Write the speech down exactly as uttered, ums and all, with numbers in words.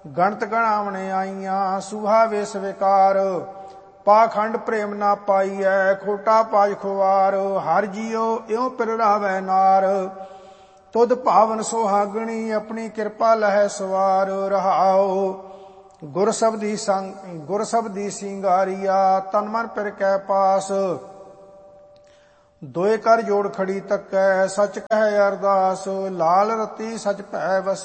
ਗਣਤ ਗਣਾਵਣੇ ਆਈਆਂ, ਸੂਹਾ ਵੇਸ ਵਿਕਾਰ। ਪਾਖੰਡ ਪ੍ਰੇਮ ਨਾ ਪਾਈਐ, ਖੋਟਾ ਪਾਜ ਖੁਆਰ। ਹਰ ਜੀਉ ਇਉ ਪਿਰ ਰਾਵੈ ਨਾਰ, ਤੁਧ ਭਾਵਨ ਸੁਹਾਗਣੀ। ਆਪਣੀ ਕਿਰਪਾ ਲਹੈ ਸਵਾਰ। ਰਹਾਉ ਗੁਰ ਸਬਦੀ ਸੰਗ ਗੁਰ ਸਬਦੀ ਸਿੰਗਾਰੀਆ, ਤਨ ਮਨ ਪਿਰ ਕੈ ਪਾਸ। ਦੋਇ ਕਰ ਜੋੜ ਖੜੀ ਤੱਕੈ, ਸਚ ਕਹਿ ਅਰਦਾਸ। ਲਾਲ ਰਤੀ ਸਚ ਭੈ ਵਸ